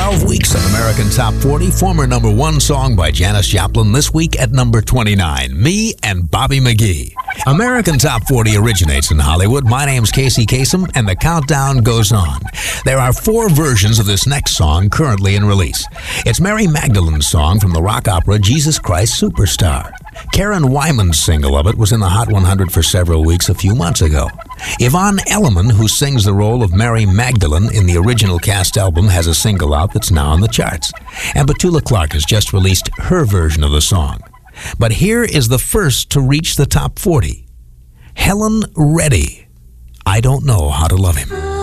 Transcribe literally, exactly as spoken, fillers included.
twelve weeks of American Top forty, former number one song by Janis Joplin this week at number twenty-nine, Me and Bobby McGee. American Top forty originates in Hollywood. My name's Casey Kasem, and the countdown goes on. There are four versions of this next song currently in release. It's Mary Magdalene's song from the rock opera Jesus Christ Superstar. Karen Wyman's single of it was in the Hot one hundred for several weeks a few months ago. Yvonne Elliman, who sings the role of Mary Magdalene in the original cast album, has a single out that's now on the charts. And Petula Clark has just released her version of the song. But here is the first to reach the top forty. Helen Reddy, I Don't Know How to Love Him.